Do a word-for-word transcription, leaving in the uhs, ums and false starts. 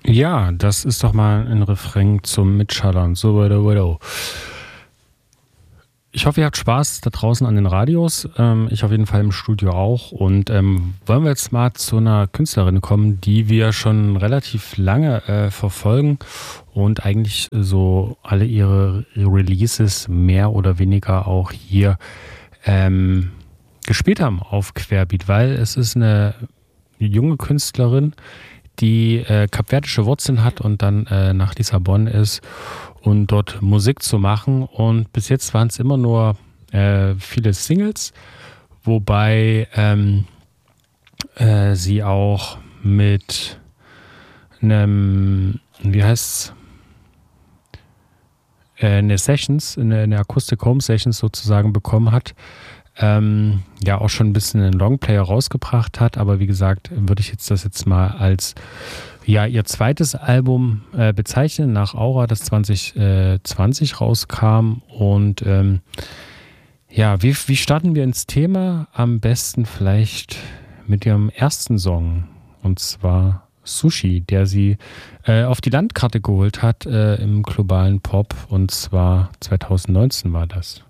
Ja, das ist doch mal ein Refrain zum Mitschallern. So weiter, weiter. Ich hoffe, ihr habt Spaß da draußen an den Radios. Ähm, ich auf jeden Fall im Studio auch. Und ähm, wollen wir jetzt mal zu einer Künstlerin kommen, die wir schon relativ lange äh, verfolgen und eigentlich so alle ihre Releases mehr oder weniger auch hier ähm, gespielt haben auf Querbeat, weil es ist eine junge Künstlerin, die äh, kapverdische Wurzeln hat und dann äh, nach Lissabon ist und dort Musik zu machen. Und bis jetzt waren es immer nur äh, viele Singles, wobei ähm, äh, sie auch mit einem, wie heißt's, äh, eine Sessions, eine, eine Acoustic Home Sessions sozusagen bekommen hat. Ähm, ja, auch schon ein bisschen einen Longplayer rausgebracht hat, aber wie gesagt, würde ich jetzt das jetzt mal als ja, ihr zweites Album äh, bezeichnen, nach Aura, das zwanzig zwanzig rauskam. Und ähm, ja, wie, wie starten wir ins Thema? Am besten vielleicht mit ihrem ersten Song, und zwar Sushi, der sie äh, auf die Landkarte geholt hat äh, im globalen Pop, und zwar zwanzig neunzehn war das.